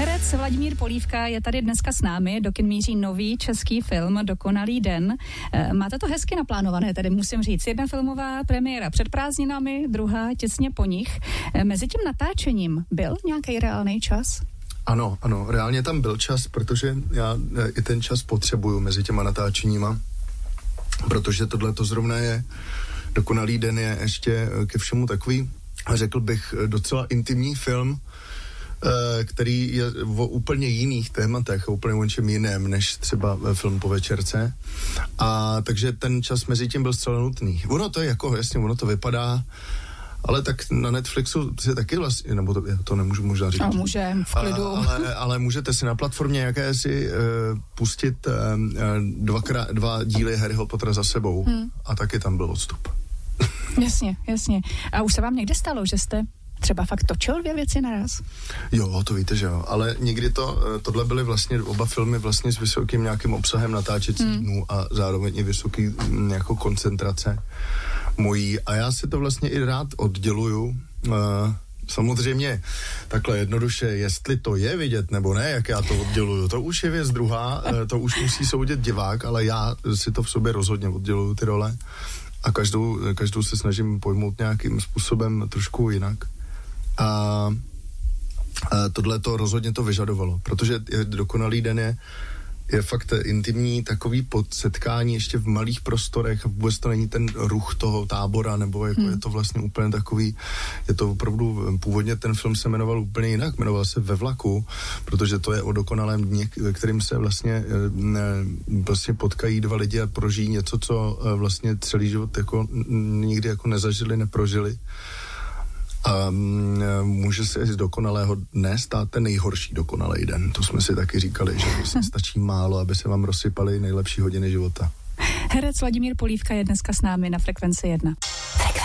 Herec Vladimír Polívka je tady dneska s námi, do kin míří nový český film Dokonalý den. Máte to hezky naplánované, tedy musím říct. Jedna filmová premiéra před prázdninami, druhá těsně po nich. Mezi tím natáčením byl nějaký reálný čas? Ano, reálně tam byl čas, protože já i ten čas potřebuju mezi těma natáčeníma, protože tohle to zrovna je, Dokonalý den je ještě ke všemu takový, řekl bych, docela intimní film, který je o úplně jiných tématech, úplně o něčem jiném, než třeba film Po večerce. A takže ten čas mezi tím byl zcela nutný. Ono to je jako, jasně, ono to vypadá, ale tak na Netflixu si taky vlastně, nebo to nemůžu možná říct. No, může, v klidu. Ale můžete si na platformě jakési pustit dva díly Harryho Pottera za sebou a taky tam byl odstup. Jasně. A už se vám někde stalo, že jste třeba fakt točil 2 věci naraz? Jo, to víte, že jo. Ale někdy tohle byly vlastně oba filmy vlastně s vysokým nějakým obsahem natáčecích dnů a zároveň i vysoký jako koncentrace mojí. A já si to vlastně i rád odděluju. Samozřejmě takhle jednoduše, jestli to je vidět nebo ne, jak já to odděluju, to už je věc druhá, to už musí soudit divák, ale já si to v sobě rozhodně odděluju ty role a každou se snažím pojmout nějakým způsobem trošku jinak. A tohle to rozhodně to vyžadovalo, protože Dokonalý den je fakt intimní takový setkání ještě v malých prostorech a vůbec to není ten ruch toho tábora, nebo jako je to vlastně úplně takový, je to opravdu, původně ten film se jmenoval úplně jinak, jmenoval se Ve vlaku, protože to je o dokonalém dni, ve kterým se vlastně potkají 2 lidi a prožijí něco, co vlastně celý život jako nikdy jako nezažili, neprožili. A může se z dokonalého dne stát ten nejhorší dokonalý den. To jsme si taky říkali, že vlastně stačí málo, aby se vám rozsypaly nejlepší hodiny života. Herec Vladimír Polívka je dneska s námi na Frekvenci 1.